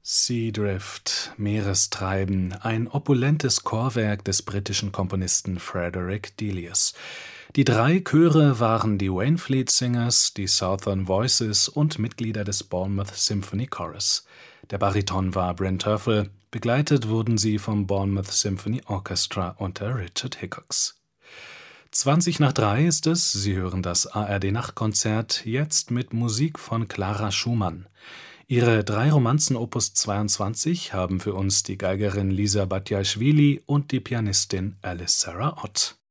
Seadrift, Meerestreiben, ein opulentes Chorwerk des britischen Komponisten Frederick Delius. Die drei Chöre waren die Waynflete Singers, die Southern Voices und Mitglieder des Bournemouth Symphony Chorus. Der Bariton war Bryn Terfel, begleitet wurden sie vom Bournemouth Symphony Orchestra unter Richard Hickox. 2:20 ist es, Sie hören das ARD-Nachtkonzert, jetzt mit Musik von Clara Schumann. Ihre drei Romanzen Opus 22 haben für uns die Geigerin Lisa Batjaschwili und die Pianistin Alice Sarah Ott.